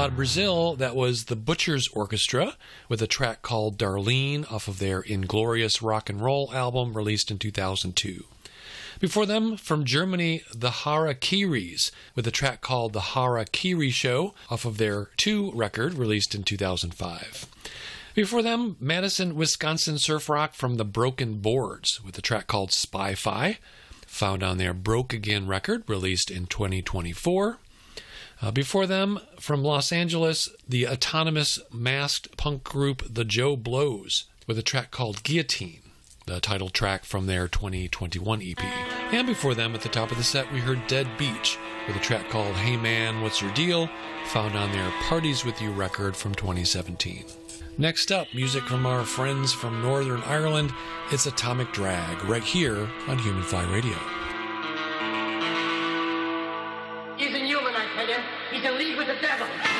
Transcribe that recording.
Out of Brazil, that was the Butchers Orchestra with a track called Darlene off of their Inglorious Rock and Roll album released in 2002. Before them, from Germany, the Harakiris with a track called The Harakiri Show off of their 2 record released in 2005. Before them, Madison, Wisconsin surf rock from the Broken Boards with a track called Spy-Fi, found on their Broke Again record released in 2024. Before them, from Los Angeles, the autonomous masked punk group The Joe Blows with a track called Guillotine, the title track from their 2021 EP. And before them, at the top of the set, we heard Dead Beach with a track called Hey Man, What's Your Deal, found on their Parties With You record from 2017. Next up, music from our friends from Northern Ireland. It's Atomic Drag, right here on Human Fly Radio. He's inhuman, I tell you. He's in league with the devil.